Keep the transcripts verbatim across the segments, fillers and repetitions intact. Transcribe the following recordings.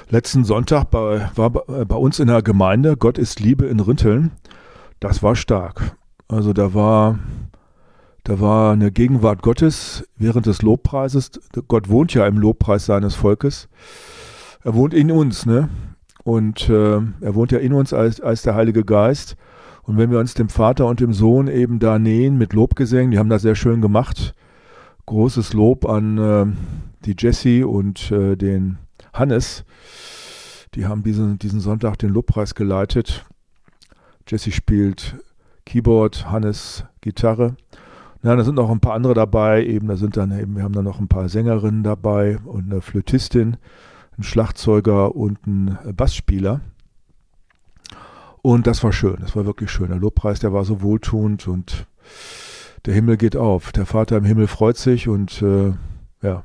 Letzten Sonntag bei, war bei bei uns in der Gemeinde Gott ist Liebe in Rinteln. Das war stark. Also da war, da war eine Gegenwart Gottes während des Lobpreises. Gott wohnt ja im Lobpreis seines Volkes. Er wohnt in uns, ne? Und äh, er wohnt ja in uns als, als der Heilige Geist. Und wenn wir uns dem Vater und dem Sohn eben da nähen mit Lobgesängen, die haben das sehr schön gemacht. Großes Lob an äh, die Jessie und äh, den Hannes. Die haben diesen, diesen Sonntag den Lobpreis geleitet. Jessie spielt Keyboard, Hannes Gitarre. Ja, da sind noch ein paar andere dabei. Eben, da sind dann eben, wir haben dann noch ein paar Sängerinnen dabei und eine Flötistin, ein Schlagzeuger und ein Bassspieler. Und das war schön, das war wirklich schön. Der Lobpreis, der war so wohltuend und der Himmel geht auf. Der Vater im Himmel freut sich und äh, ja.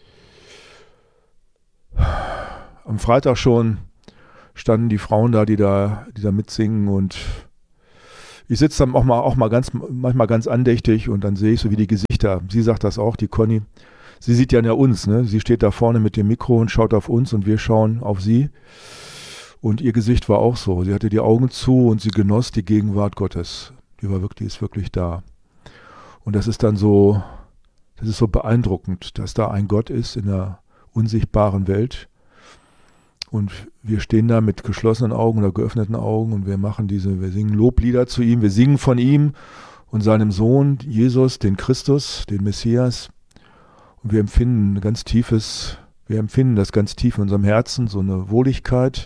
Am Freitag schon standen die Frauen da, die da, die da mitsingen und ich sitze dann auch mal, auch mal ganz, manchmal ganz andächtig und dann sehe ich so wie die Gesichter. Sie sagt das auch, die Conny. Sie sieht ja uns, ne? Sie steht da vorne mit dem Mikro und schaut auf uns und wir schauen auf sie. Und ihr Gesicht war auch so. Sie hatte die Augen zu und sie genoss die Gegenwart Gottes. Die war wirklich, ist wirklich da. Und das ist dann so, das ist so beeindruckend, dass da ein Gott ist in der unsichtbaren Welt. Und wir stehen da mit geschlossenen Augen oder geöffneten Augen und wir machen diese, wir singen Loblieder zu ihm, wir singen von ihm und seinem Sohn Jesus, den Christus, den Messias. Und wir empfinden ein ganz tiefes, wir empfinden das ganz tief in unserem Herzen, so eine Wohligkeit.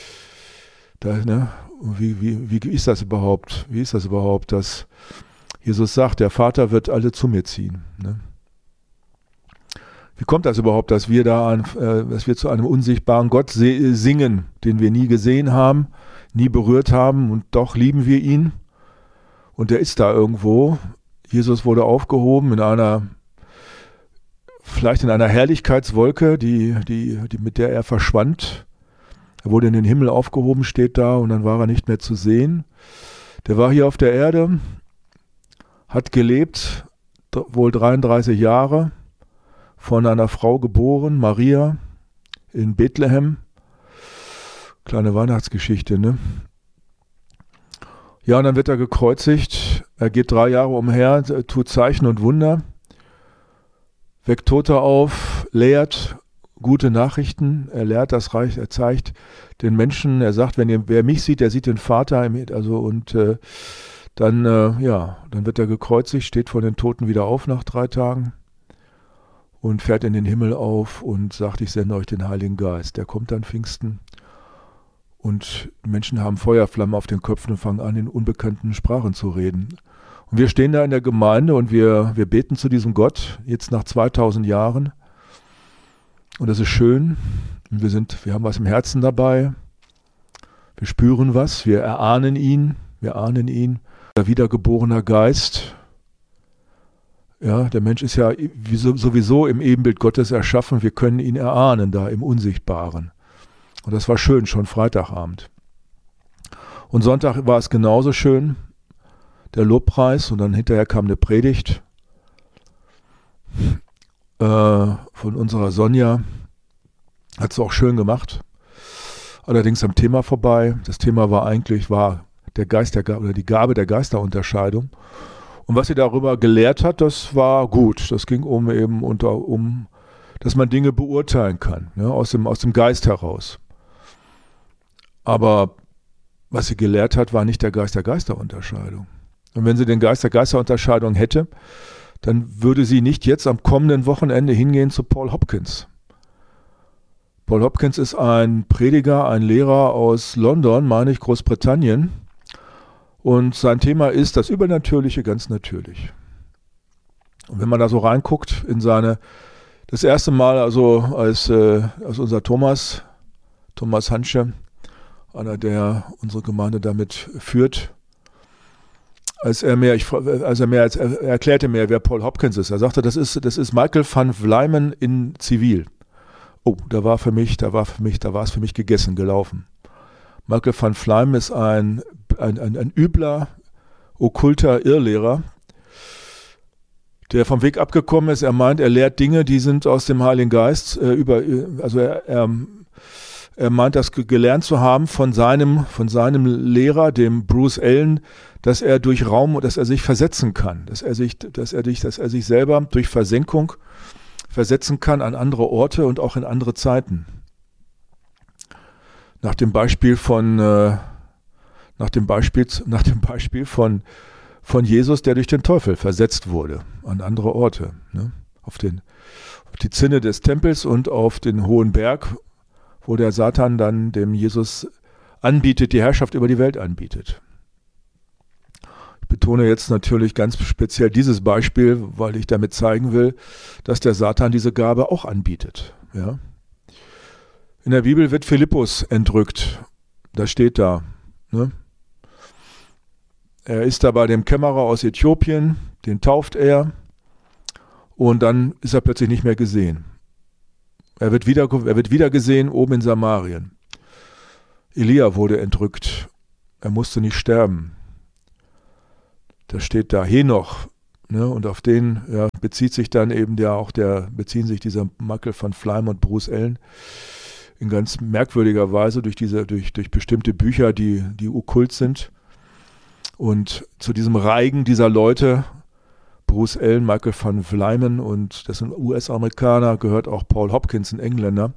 Da, ne, wie, wie, wie ist das überhaupt? Wie ist das überhaupt, dass Jesus sagt, der Vater wird alle zu mir ziehen? Ne? Wie kommt das überhaupt, dass wir da, an, äh, dass wir zu einem unsichtbaren Gott se- singen, den wir nie gesehen haben, nie berührt haben und doch lieben wir ihn? Und der ist da irgendwo. Jesus wurde aufgehoben in einer, vielleicht in einer Herrlichkeitswolke, die, die, die, mit der er verschwand. Er wurde in den Himmel aufgehoben, steht da, und dann war er nicht mehr zu sehen. Der war hier auf der Erde, hat gelebt, wohl dreiunddreißig Jahre, von einer Frau geboren, Maria, in Bethlehem. Kleine Weihnachtsgeschichte, ne? Ja, und dann wird er gekreuzigt. Er geht drei Jahre umher, tut Zeichen und Wunder, weckt Tote auf, lehrt gute Nachrichten, er lehrt das Reich, er zeigt den Menschen, er sagt, wenn ihr, wer mich sieht, der sieht den Vater, also und äh, dann, äh, ja, dann wird er gekreuzigt, steht von den Toten wieder auf nach drei Tagen und fährt in den Himmel auf und sagt, ich sende euch den Heiligen Geist. Der kommt dann Pfingsten und die Menschen haben Feuerflammen auf den Köpfen und fangen an, in unbekannten Sprachen zu reden. Und wir stehen da in der Gemeinde und wir, wir beten zu diesem Gott, jetzt nach zweitausend Jahren. Und das ist schön. Und wir sind, wir haben was im Herzen dabei. Wir spüren was, wir erahnen ihn, wir ahnen ihn. Der wiedergeborener Geist. Ja, der Mensch ist ja sowieso im Ebenbild Gottes erschaffen. Wir können ihn erahnen da im Unsichtbaren. Und das war schön, schon Freitagabend. Und Sonntag war es genauso schön. Der Lobpreis und dann hinterher kam eine Predigt äh, von unserer Sonja. Hat sie auch schön gemacht. Allerdings am Thema vorbei. Das Thema war eigentlich war der Geist der oder die Gabe der Geisterunterscheidung. Und was sie darüber gelehrt hat, das war gut. Das ging um eben unter um, dass man Dinge beurteilen kann, ja, aus dem aus dem Geist heraus. Aber was sie gelehrt hat, war nicht der Geist der Geisterunterscheidung. Und wenn sie den Geist der Geisterunterscheidung hätte, dann würde sie nicht jetzt am kommenden Wochenende hingehen zu Paul Hopkins. Paul Hopkins ist ein Prediger, ein Lehrer aus London, meine ich, Großbritannien. Und sein Thema ist das Übernatürliche ganz natürlich. Und wenn man da so reinguckt in seine, das erste Mal, also als, äh, als unser Thomas, Thomas Hansche, einer, der unsere Gemeinde damit führt, als er mir, ich, als er mir, als er erklärte mir, wer Paul Hopkins ist. Er sagte, das ist, das ist Michael van Vlijmen in Zivil. Oh, da war für mich, da war für mich, da war es für mich gegessen, gelaufen. Michael van Vlijmen ist ein, ein, ein, ein übler, okkulter Irrlehrer, der vom Weg abgekommen ist. Er meint, er lehrt Dinge, die sind aus dem Heiligen Geist, äh, über, also er, er, Er meint das gelernt zu haben von seinem, von seinem Lehrer, dem Bruce Allen, dass er durch Raum, dass er sich versetzen kann, dass er sich, dass er sich, dass er sich selber durch Versenkung versetzen kann an andere Orte und auch in andere Zeiten. Nach dem Beispiel von, äh, nach dem Beispiel, nach dem Beispiel von, von Jesus, der durch den Teufel versetzt wurde an andere Orte, ne? Auf den, auf die Zinne des Tempels und auf den hohen Berg, wo der Satan dann dem Jesus anbietet, die Herrschaft über die Welt anbietet. Ich betone jetzt natürlich ganz speziell dieses Beispiel, weil ich damit zeigen will, dass der Satan diese Gabe auch anbietet. Ja? In der Bibel wird Philippus entrückt. Das steht da. Ne? Er ist da bei dem Kämmerer aus Äthiopien, den tauft er und dann ist er plötzlich nicht mehr gesehen. Er wird wieder, er wird wieder gesehen oben in Samarien. Elia wurde entrückt. Er musste nicht sterben. Da steht da Henoch. Ne, und auf den ja, bezieht sich dann eben ja auch der, beziehen sich dieser Michael van Vlijmen und Bruce Allen in ganz merkwürdiger Weise durch diese, durch, durch bestimmte Bücher, die, die okkult sind. Und zu diesem Reigen dieser Leute, Bruce Allen, Michael van Vlijmen und das sind U S-Amerikaner, gehört auch Paul Hopkins, ein Engländer.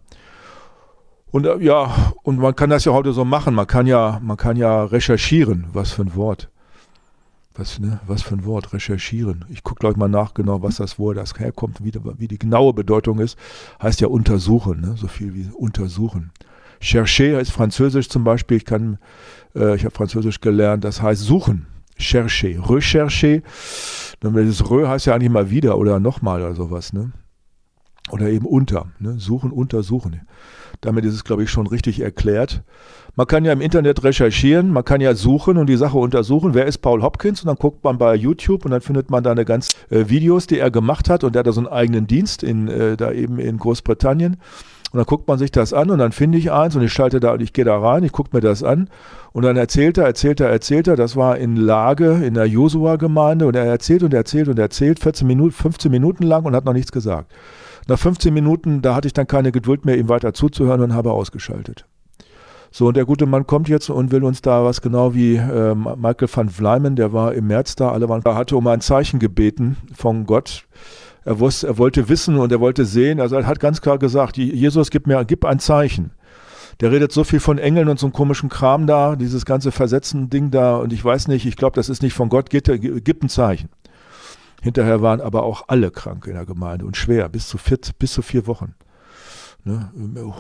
Und äh, ja, und man kann das ja heute so machen, man kann ja, man kann ja recherchieren, was für ein Wort. Was, ne, was für ein Wort, recherchieren. Ich gucke gleich mal nach genau, was das Wort, das herkommt, wie, wie die genaue Bedeutung ist. Heißt ja untersuchen, ne? So viel wie untersuchen. Chercher ist Französisch zum Beispiel, ich kann, äh, ich habe Französisch gelernt, das heißt suchen. Chercher, rechercher. Das Rö heißt ja eigentlich mal wieder oder nochmal oder sowas, ne? Oder eben unter, ne? Suchen, untersuchen. Damit ist es, glaube ich, schon richtig erklärt. Man kann ja im Internet recherchieren, man kann ja suchen und die Sache untersuchen. Wer ist Paul Hopkins? Und dann guckt man bei YouTube und dann findet man da eine ganz äh, Videos, die er gemacht hat. Und der hat da so einen eigenen Dienst in, äh, da eben in Großbritannien. Und dann guckt man sich das an und dann finde ich eins und ich schalte da und ich gehe da rein, ich gucke mir das an und dann erzählt er, erzählt er, erzählt er, das war in Lage in der Josua-Gemeinde und er erzählt und erzählt und erzählt vierzehn Minuten, fünfzehn Minuten lang und hat noch nichts gesagt. Nach fünfzehn Minuten, da hatte ich dann keine Geduld mehr, ihm weiter zuzuhören und habe ausgeschaltet. So, und der gute Mann kommt jetzt und will uns da was genau wie äh, Michael van Vlijmen, der war im März da, alle waren da, hatte um ein Zeichen gebeten von Gott. Er, wusste, er wollte wissen und er wollte sehen, also er hat ganz klar gesagt, Jesus, gib mir gib ein Zeichen. Der redet so viel von Engeln und so einem komischen Kram da, dieses ganze Versetzen-Ding da und ich weiß nicht, ich glaube, das ist nicht von Gott, gib, gib ein Zeichen. Hinterher waren aber auch alle krank in der Gemeinde und schwer, bis zu vier, bis zu vier Wochen. Ne?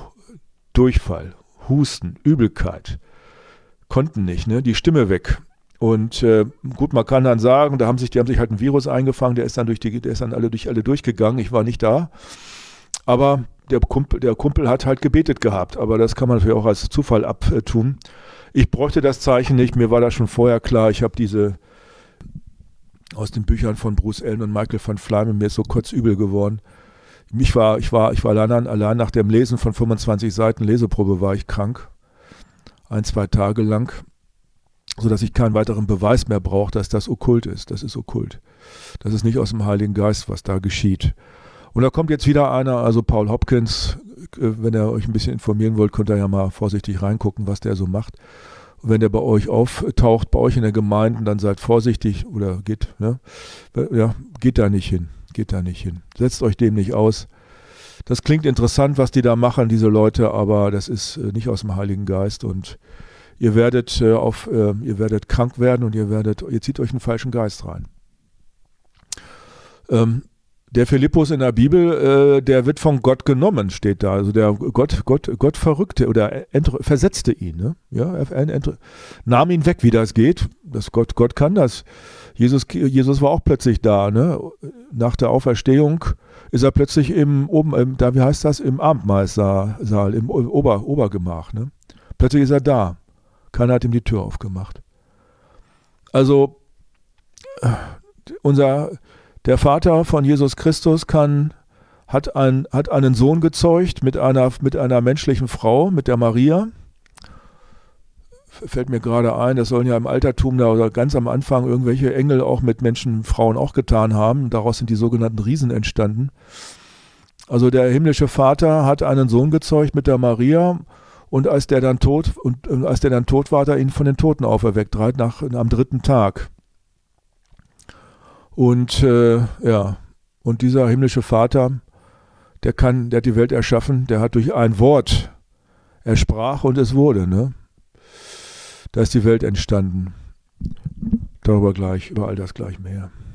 Durchfall, Husten, Übelkeit, konnten nicht, ne? Die Stimme weg. Und äh, gut, man kann dann sagen, da haben sich, die haben sich halt ein Virus eingefangen, der ist dann durch die, der ist dann alle durch alle durchgegangen. Ich war nicht da, aber der Kumpel, der Kumpel hat halt gebetet gehabt. Aber das kann man natürlich auch als Zufall abtun. Ich bräuchte das Zeichen nicht. Mir war das schon vorher klar. Ich habe diese aus den Büchern von Bruce Allen und Michael van Vlijmen, mir ist so kurz übel geworden. Ich war, ich war, ich war allein, allein nach dem Lesen von fünfundzwanzig Seiten Leseprobe war ich krank, ein zwei Tage lang. Sodass ich keinen weiteren Beweis mehr brauche, dass das okkult ist. Das ist okkult. Das ist nicht aus dem Heiligen Geist, was da geschieht. Und da kommt jetzt wieder einer, also Paul Hopkins, wenn ihr euch ein bisschen informieren wollt, könnt ihr ja mal vorsichtig reingucken, was der so macht. Und wenn der bei euch auftaucht, bei euch in der Gemeinde, dann seid vorsichtig oder geht, ne? Ja, geht da nicht hin. Geht da nicht hin. Setzt euch dem nicht aus. Das klingt interessant, was die da machen, diese Leute, aber das ist nicht aus dem Heiligen Geist und Ihr werdet, äh, auf, äh, ihr werdet krank werden und ihr werdet, ihr zieht euch einen falschen Geist rein. Ähm, der Philippus in der Bibel, äh, der wird von Gott genommen, steht da. Also der Gott, Gott, Gott verrückte oder ent, versetzte ihn. Ne? Ja, er ent, ent, nahm ihn weg, wie das geht. Das Gott, Gott kann das. Jesus, Jesus war auch plötzlich da. Ne? Nach der Auferstehung ist er plötzlich im oben, im, da wie heißt das, im Abendmahlsaal, im Ober, Obergemach. Ne? Plötzlich ist er da. Keiner hat ihm die Tür aufgemacht. Also unser, der Vater von Jesus Christus kann, hat, ein, hat einen Sohn gezeugt mit einer, mit einer menschlichen Frau, mit der Maria. Fällt mir gerade ein, das sollen ja im Altertum da oder ganz am Anfang irgendwelche Engel auch mit Menschen, Frauen auch getan haben. Daraus sind die sogenannten Riesen entstanden. Also der himmlische Vater hat einen Sohn gezeugt mit der Maria. Und als der dann tot und, und als der dann tot war, hat er ihn von den Toten auferweckt, drei, nach, am dritten Tag. Und äh, ja, und dieser himmlische Vater, der kann, der hat die Welt erschaffen, der hat durch ein Wort, er sprach und es wurde, ne? Da ist die Welt entstanden. Darüber gleich, über all das gleich mehr.